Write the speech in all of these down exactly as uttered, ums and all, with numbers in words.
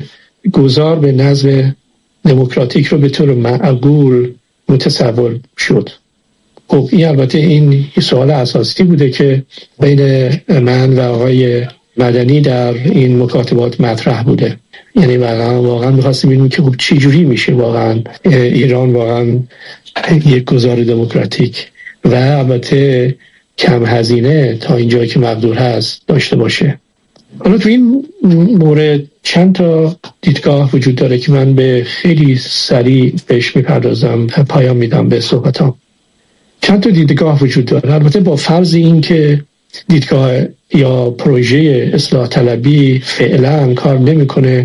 گذار به نظم دموکراتیک رو به طور معقول متصور شد. خب این البته این سوال اساسی بوده که بین من و آقای مدنی در این مکاتبات مطرح بوده. یعنی واقعا واقعا می‌خواستیم ببینیم که خب چه جوری میشه واقعا ایران واقعا یک گذار دموکراتیک و البته کم هزینه تا اینجایی که مقدور هست داشته باشه. حالا تو این مورد چند تا دیدگاه وجود داره که من به خیلی سریع بهش میپردازم، پایان میدم به صحبتام. چند تا دیدگاه وجود داره، البته با فرض این که دیدگاه یا پروژه اصلاح طلبی فعلا کار نمیکنه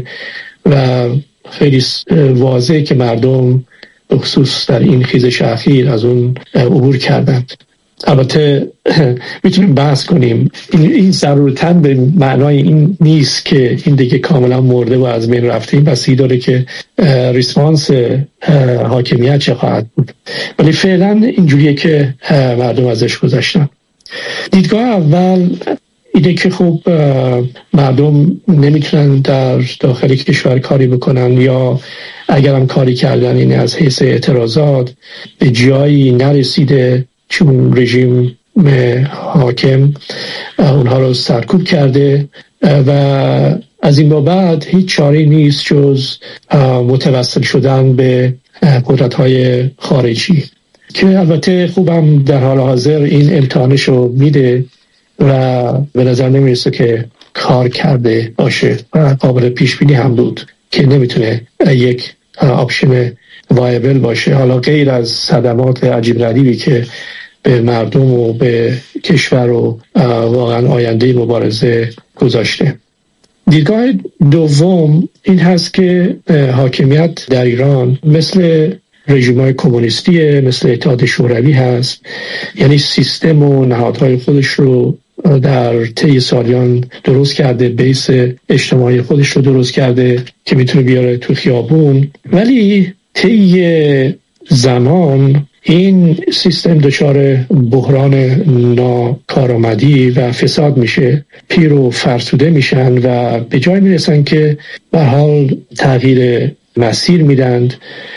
و خیلی واضحه که مردم به خصوص در این خیزش اخیر از اون عبور کردند. البته میتونیم بحث کنیم این این ضرورتاً به معنای این نیست که این دیگه کاملا مرده و از بین رفته. این بسی داره که ریسپانس حاکمیت چه خواهد بود، ولی فعلا اینجوریه که مردم ازش گذشتن. دیدگاه اول اینه که خب مردم نمیتونن در داخل کشور کاری بکنن، یا اگرم کاری کردن این از حیث اعتراضات به جایی نرسیده چون رژیم حاکم اونها رو سرکوب کرده و از این بابت هیچ چاره‌ای نیست جز متوسل شدن به قدرت‌های خارجی که البته خوبم در حال حاضر این امتحانشو میده و به نظر نمیرسه که کار کرده باشه و قابل پیش بینی هم بود که نمیتونه یک آپشن وایبل باشه، حالا غیر از صدمات عجیب غریبی که به مردم و به کشور و واقعا آینده مبارزه گذاشته. دیدگاه دوم این هست که حاکمیت در ایران مثل رژیم‌های کمونیستیه، مثل اتحاد شوروی هست، یعنی سیستم و نهادهای خودش رو در طی سالیان درست کرده، بیس اجتماعی خودش رو درست کرده که میتونه بیاره تو خیابون، ولی طی زمان این سیستم دچار بحران ناکارآمدی و فساد میشه، پیر و فرسوده میشن و به جای میرسن که به حال تغییر مسیر میدند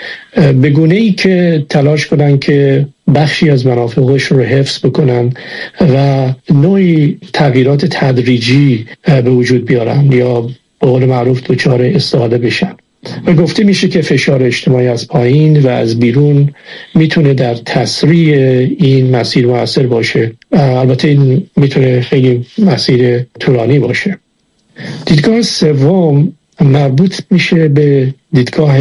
به گونه‌ای که تلاش کنن که بخشی از منافع خودشون رو حفظ بکنن و نوعی تغییرات تدریجی به وجود بیارن یا به قول معروف دچار استفاده بشن. و گفته میشه که فشار اجتماعی از پایین و از بیرون میتونه در تسریع این مسیر مؤثر باشه. البته این میتونه خیلی مسیر طولانی باشه. دیدگاه سوم مربوط میشه به دیدگاه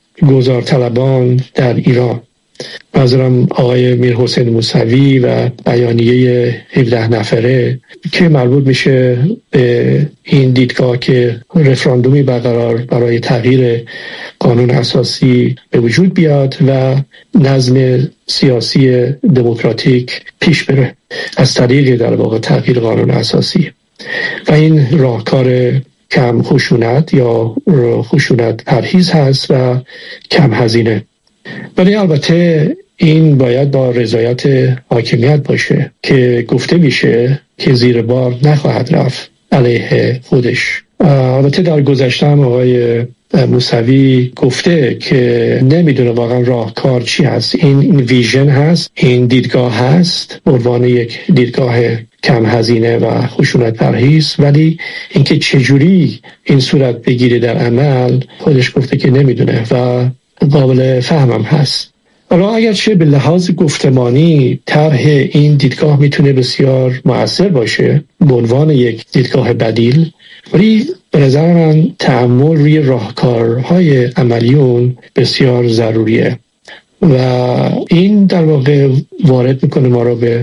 گذارطلبان در ایران. منظورم آقای میرحسین موسوی و بیانیه هفده نفره که مربوط میشه به این دیدگاه که رفراندومی برقرار برای تغییر قانون اساسی به وجود بیاد و نظم سیاسی دموکراتیک پیش بره از طریق در واقع تغییر قانون اساسی و این راهکار کم خشونت یا خشونت پرهیز هست و کم هزینه. ولی البته این باید با رضایت حاکمیت باشه که گفته میشه که زیر بار نخواهد رفت علیه خودش. البته در گذشته آقای موسوی گفته که نمیدونه واقعا راهکار چی هست. این این ویژن هست، این دیدگاه هست به عنوان یک دیدگاه کم هزینه و خشونت پرهیز، ولی اینکه چجوری این صورت بگیره در عمل خودش گفته که نمیدونه و قابل فهمم هست. حالا اگرچه به لحاظ گفتمانی طرح این دیدگاه میتونه بسیار مؤثر باشه به عنوان یک دیدگاه بدیل، ولی به نظر من تأمل روی راهکارهای عملی اون بسیار ضروریه و این در واقع وارد میکنه ما رو به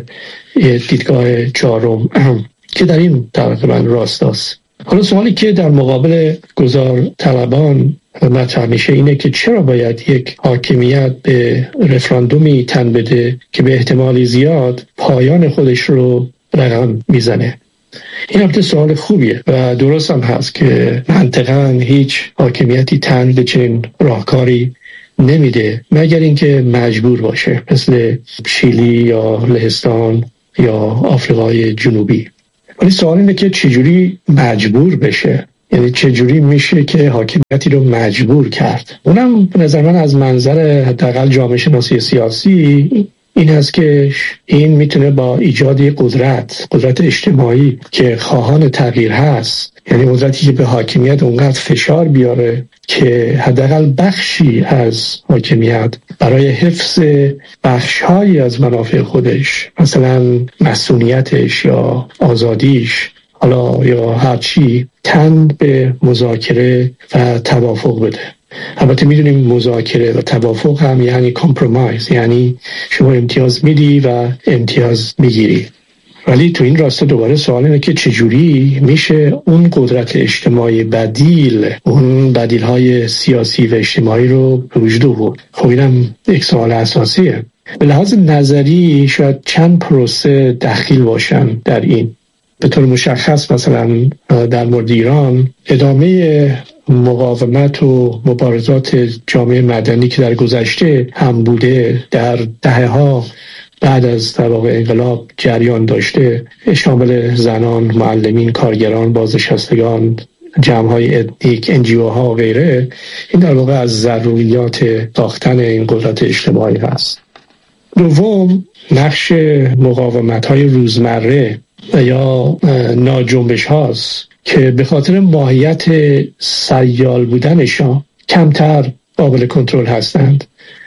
دیدگاه چهارم که در این تقریبا راست است. حالا سوالی که در مقابل گذار طلبان مطرح میشه اینه که چرا باید یک حاکمیت به رفراندومی تن بده که به احتمال زیاد پایان خودش رو رقم میزنه. این البته سوال خوبیه و درست هم هست که منطقاً هیچ حاکمیتی تن به چنین راهکاری نمیده مگر اینکه مجبور باشه، مثل شیلی یا لهستان یا آفریقای جنوبی. ولی سوال اینه که چجوری مجبور بشه یعنی چجوری میشه که حاکمیتی رو مجبور کرد. اونم به نظر من از منظر حداقل جامعه شناسی سیاسی این هست که این میتونه با ایجاد قدرت قدرت اجتماعی که خواهان تغییر هست، یعنی قدرتی که به حاکمیت اونقدر فشار بیاره که حداقل بخشی از حاکمیت برای حفظ بخش‌هایی از منافع خودش، مثلا مسئولیتش یا آزادیش حالا یا هر چی، تن به مذاکره و توافق بده. البته میدونیم مذاکره و توافق هم یعنی کامپرومایز، یعنی شما امتیاز میدی و امتیاز میگیری. ولی تو این راسته دوباره سوال اینه که چجوری میشه اون قدرت اجتماعی بدیل، اون بدیل های سیاسی و اجتماعی رو به وجود آورد. خب اینم یک سوال اساسیه. به لحاظ نظری شاید چند پروسه دخیل باشن در این. به طور مشخص مثلا در مورد ایران ادامه مقاومت و مبارزات جامعه مدنی که در گذشته هم بوده، در دهه‌ها بعد از در واقع انقلاب جریان داشته، شامل زنان، معلمین، کارگران، بازنشستگان، جمع‌های اتنیک، انجیو ها و غیره، این در واقع از ضروریات ساختن این قدرت اجتماعی هست. دوم، نقش مقاومت‌های روزمره یا ناجنبش هاست که به خاطر ماهیت سیال بودنشان کمتر قابل کنترل هستند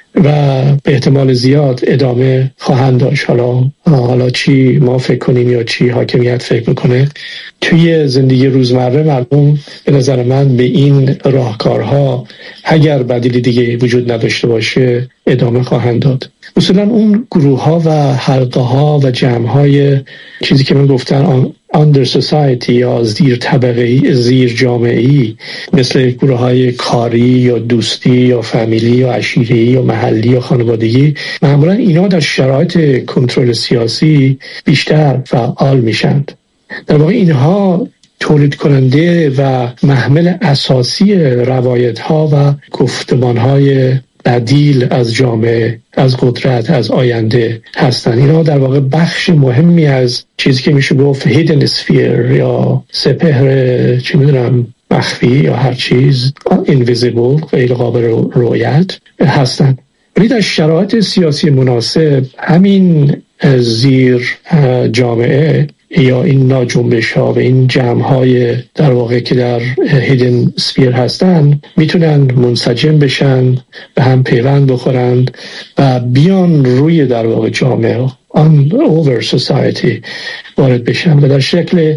و به احتمال زیاد ادامه خواهند داشت. حالا حالا چی ما فکر کنیم یا چی حاکمیت فکر میکنه، توی زندگی روزمره مردم به نظر من به این راهکارها اگر بدیل دیگه وجود نداشته باشه ادامه خواهند داد. اصولا اون گروه ها و حلقه ها و جمع های چیزی که من گفتن under society یا زیر طبقه‌ای، زیر جامعه‌ای، مثل گروه های کاری یا دوستی یا فامیلی یا عشیره‌ای یا محلی یا خانوادگی، معمولا اینا در شرایط کنترل سیاسی بیشتر فعال میشند. در واقع اینها تولید کننده و محمل اساسی روایت ها و گفتمان های بدیل از جامعه، از قدرت، از آینده هستند. اینا در واقع بخش مهمی از چیزی که میشه گفت hidden sphere یا سپهر چی میدونم مخفی یا هر چیز invisible، غیر قابل رؤیت هستند. ولی در شرایط سیاسی مناسب همین زیر جامعه یا این ناجنبش ها و این جمع های در واقع که در هیدن سپیر هستن میتونن منسجم بشن، به هم پیوند بخورند و بیان روی در واقع جامعه on over society وارد بشن و در شکل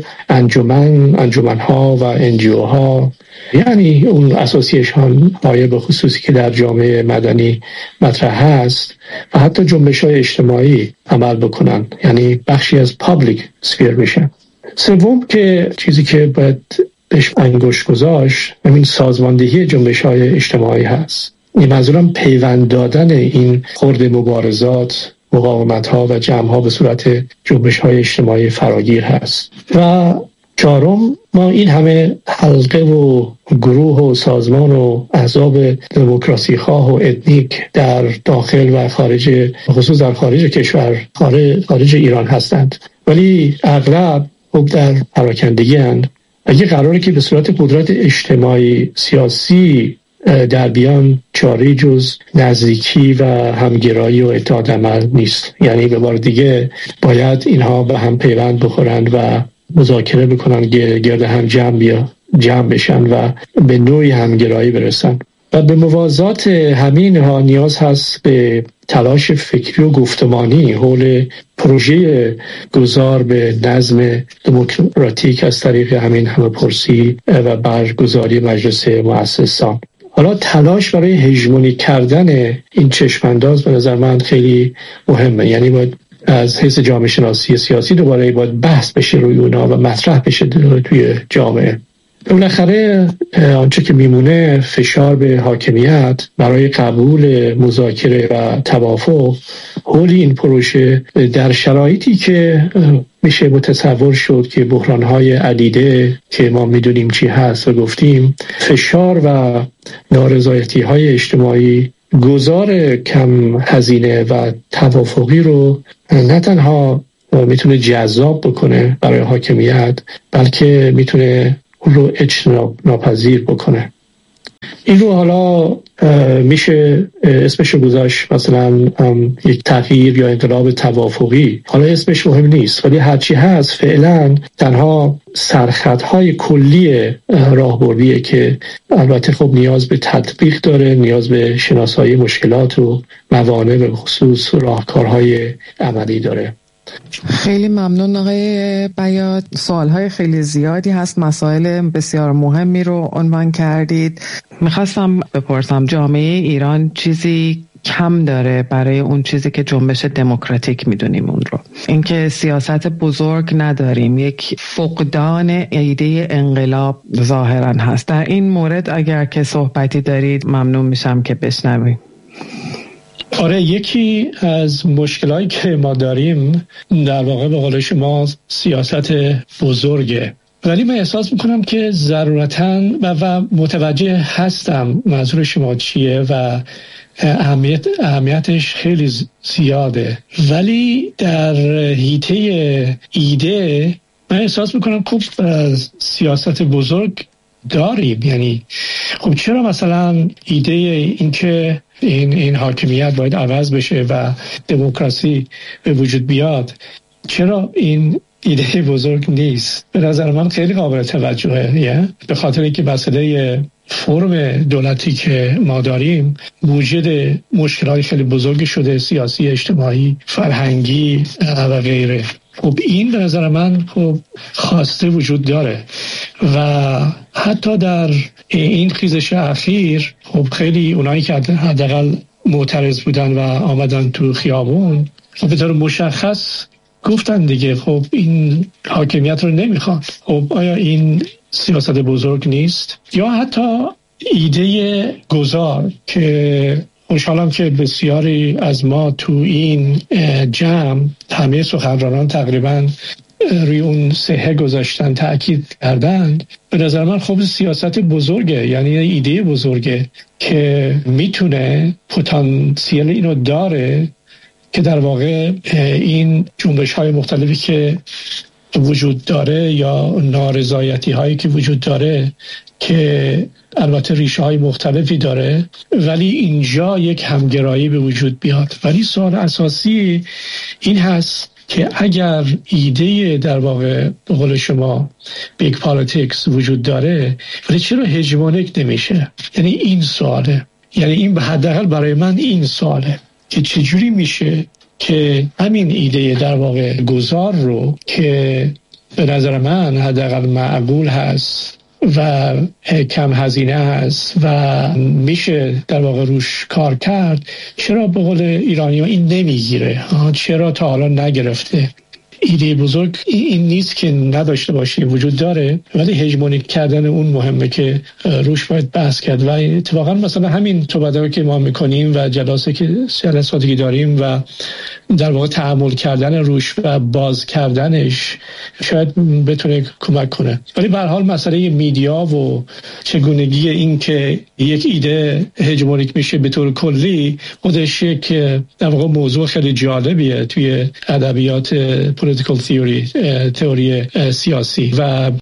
انجمن انجمن ها و انجیو ها، یعنی اون اساسیشن های به خصوصی که در جامعه مدنی مطرح هست و حتی جنبش های اجتماعی عمل بکنن، یعنی بخشی از پابلیک سفیر بشن. سوم که چیزی که باید بهش انگشت گذاشت همین سازماندهی جنبش های اجتماعی هست. این منظورم پیوند دادن این خرد مبارزات، مقاومت ها و جمع ها به صورت جنبش های اجتماعی فراگیر هست. و چهارم، ما این همه حلقه و گروه و سازمان و احزاب دموکراسی خواه و اتنیک در داخل و خارج، خصوص در خارج کشور، خارج, خارج ایران هستند، ولی اغلب خب در پراکندگی هستند. اگه قراره که به صورت قدرت اجتماعی سیاسی در بیان چاره جز نزدیکی و همگرایی و اتحاد عمل نیست. یعنی به بار دیگه باید اینها به هم پیوند بخورند و مذاکره بکنن، گرد هم جمع بیا جمع بشن و به نوعی همگرایی برسن. و به موازات همین ها نیاز هست به تلاش فکری و گفتمانی حول پروژه گذار به نظم دموکراتیک از طریق همین همه‌پرسی و برگزاری مجلس مؤسسان. حالا تلاش برای هژمونی کردن این چشمانداز به نظر من خیلی مهمه. یعنی باید از حیث جامعه شناسی سیاسی دوباره باید بحث بشه روی اونا و مطرح بشه توی جامعه. بالاخره آنچه که میمونه فشار به حاکمیت برای قبول مذاکره و توافق حول این پروژه در شرایطی که میشه متصور شد که بحران‌های عدیده که ما میدونیم چی هست و گفتیم، فشار و نارضایتی‌های اجتماعی گذار کم هزینه و توافقی رو نه تنها میتونه جذاب بکنه برای حاکمیت، بلکه میتونه اون رو اجتناب ناپذیر بکنه. این رو حالا میشه اسمش گذاشت مثلا یک تغییر یا انقلاب توافقی، حالا اسمش مهم نیست، ولی هرچی هست فعلا تنها سرخطهای کلی راهبردیه که البته خب نیاز به تطبیق داره، نیاز به شناسایی مشکلات و موانع به خصوص راهکارهای عملی داره. خیلی ممنون آقای بیات. سوالهای خیلی زیادی هست، مسائل بسیار مهمی رو عنوان کردید. میخواستم بپرسم جامعه ایران چیزی کم داره برای اون چیزی که جنبش دموکراتیک میدونیم اون رو، اینکه سیاست بزرگ نداریم، یک فقدان ایده انقلاب ظاهرا هست. در این مورد اگر که صحبتی دارید ممنون میشم که بشنویم. آره، یکی از مشکلایی که ما داریم در واقع به قول شما سیاست بزرگه، ولی من احساس میکنم که ضرورتاً و, و متوجه هستم منظور شما چیه و اهمیت اهمیتش خیلی زیاده، ولی در حیطه ایده من احساس میکنم خب سیاست بزرگ داریم. یعنی خب چرا مثلا ایده این که این این حاکمیت باید عوض بشه و دموکراسی به وجود بیاد، چرا این ایده بزرگ نیست؟ به نظر من خیلی قابل توجهه، به خاطر اینکه مسئله فرم دولتی که ما داریم موجد مشکلات خیلی بزرگی شده، سیاسی، اجتماعی، فرهنگی و غیره. خب این به نظر من خب خواسته وجود داره و حتی در این خیزش اخیر خب خیلی اونایی که حداقل معترض بودن و آمدن تو خیابون خب به طور مشخص گفتن دیگه خب این حاکمیت رو نمیخوان. خب آیا این سیاست بزرگ نیست؟ یا حتی ایده گذار که خوشحالم که بسیاری از ما تو این جمع همه سخنرانان تقریبا روی اون صحه گذاشتن، تأکید کردند. به نظر من خب سیاست بزرگه، یعنی ایده بزرگه که میتونه پتانسیل اینو داره که در واقع این جنبش های مختلفی که وجود داره یا نارضایتی هایی که وجود داره که البته ریشه های مختلفی داره، ولی اینجا یک همگرایی به وجود بیاد. ولی سوال اساسی این هست که اگر ایده در واقع به قول شما بیگ پالیتیکس وجود داره، ولی چرا هژمونیک نمیشه؟ یعنی این سواله، یعنی این به حداقل برای من این سواله که چجوری میشه که همین ایده در واقع گذار رو که به نظر من حداقل معقول هست و کم هزینه هست و میشه در واقع روش کار کرد، چرا به قول ایرانی‌ها این نمیگیره؟ چرا تا حالا نگرفته؟ ایده بزرگ این نیست که نداشته باشه، وجود داره، ولی هژمونیک کردن اون مهمه که روش باید بحث کرد. و اتفاقا مثلا همین صحبتایی که ما میکنیم و جلساتی که جلساتی که داریم و در واقع تأمل کردن روش و باز کردنش شاید بتونه کمک کنه. ولی به هر حال مسئله میدیا و چگونگی این که یک ایده هژمونیک میشه به طور کلی خودش یک در واقع موضوع خیلی جالبیه توی ادبیات political theory، تئوری سیاسی، و